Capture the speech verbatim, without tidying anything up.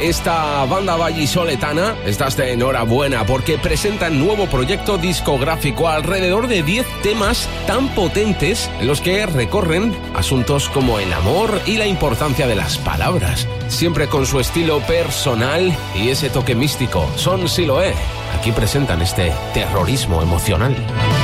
Esta banda vallisoletana, estás de enhorabuena porque presentan nuevo proyecto discográfico, alrededor de diez temas tan potentes en los que recorren asuntos como el amor y la importancia de las palabras, siempre con su estilo personal y ese toque místico. Son Siloé. Aquí presentan este terrorismo emocional.